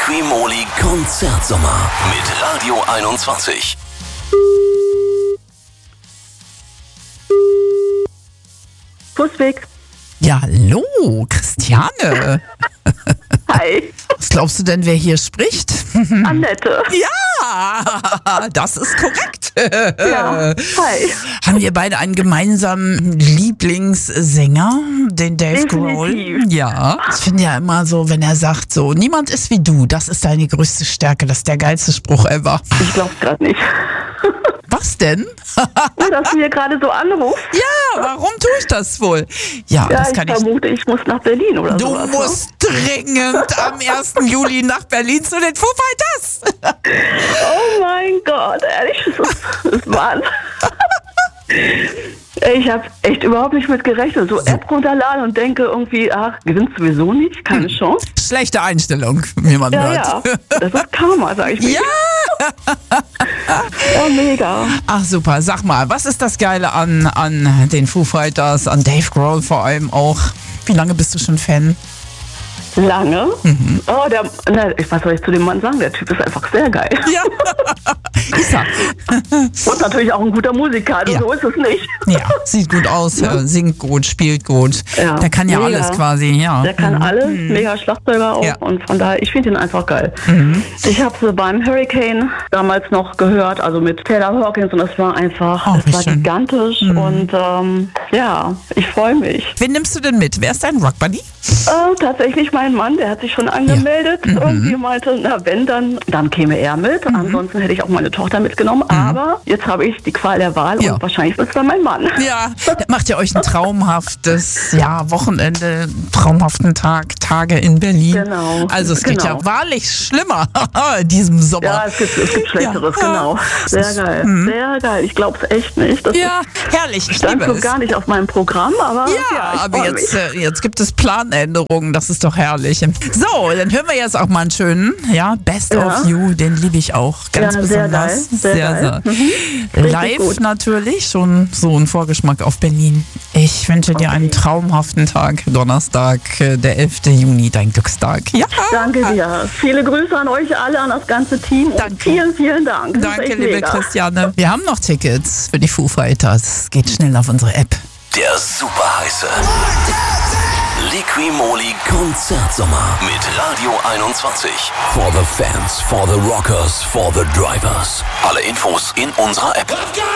Liqui-Moly Konzertsommer mit Radio 21. Fußweg. Ja, hallo, Christiane. Hi. Was glaubst du denn, wer hier spricht? Annette. Ja, das ist korrekt. Ja, hi. Haben wir beide einen gemeinsamen Lieblingssänger, den Dave Grohl? Definitiv. Ja. Ich finde ja immer so, wenn er sagt so, niemand ist wie du, das ist deine größte Stärke, das ist der geilste Spruch ever. Ich glaub's gerade nicht. Was denn? Nur, dass du hier gerade so anrufst. Ja, warum tue ich das wohl? Ja, Ja, das ich kann ich. vermute, ich muss nach Berlin oder Du sowas. musst dringend am 1. Juli nach Berlin zu den Foo Fighters. Oh mein Gott, ehrlich, das ist Wahnsinn. Ich habe echt überhaupt nicht mit gerechnet. So App runterladen und denke irgendwie, ach, gewinnst sowieso nicht, keine Chance. Schlechte Einstellung, wie man Ja, hört. ja, das ist Karma, sag ich mir. Ja! Ja, mega. Ach super, sag mal, was ist das Geile an den Foo Fighters, an Dave Grohl vor allem auch? Wie lange bist du schon Fan? Lange? Oh, was soll ich zu dem Mann sagen? Der Typ ist einfach sehr geil. Ja, ist er. Und natürlich auch ein guter Musiker, also Ja. so ist es nicht. Ja, sieht gut aus, singt gut, spielt gut. Ja, Der kann ja mega. alles quasi, ja. Der kann alles, mega Schlagzeuger auch Ja. und von daher, ich finde ihn einfach geil. Ich habe sie beim Hurricane damals noch gehört, also mit Taylor Hawkins und das war einfach, Oh, wie das war schön. gigantisch und ja, ich freue mich. Wen nimmst du denn mit? Wer ist dein Rockbuddy? Tatsächlich mein Mann, der hat sich schon angemeldet. Irgendwie meinte, na wenn, dann käme er mit. Ansonsten hätte ich auch meine Tochter mitgenommen. Aber jetzt habe ich die Qual der Wahl Ja. und wahrscheinlich wird es dann mein Mann. Ja, macht ihr euch ein traumhaftes Wochenende, traumhaften Tage in Berlin. Genau. Also es geht Genau. ja wahrlich schlimmer in diesem Sommer. Ja, es gibt Schlechteres, Ja. genau. Sehr geil, sehr geil. Ich glaube es echt nicht. Das Ja, herrlich, ich stand liebe so es. gar nicht auf meinem Programm, aber Ja, ich aber freu jetzt gibt es Planänderungen, das ist doch herrlich. So, dann hören wir jetzt auch mal einen schönen, Best Ja. of You, den liebe ich auch ganz Ja, sehr besonders. geil, sehr geil. Richtig Live gut. natürlich, schon so ein Vorgeschmack auf Berlin. Ich wünsche dir einen traumhaften Tag, Donnerstag, der 11. Juni, dein Glückstag. Ja, Danke dir. Viele Grüße an euch alle, an das ganze Team und Danke. vielen, vielen Dank. Das ist danke, echt liebe mega. Christiane. Wir haben noch Tickets für die Foo Fighters. Geht schnell auf unsere App. Der super heiße Liqui-Moly Konzertsommer mit Radio 21. For the fans, for the rockers, for the drivers. Alle Infos in unserer App.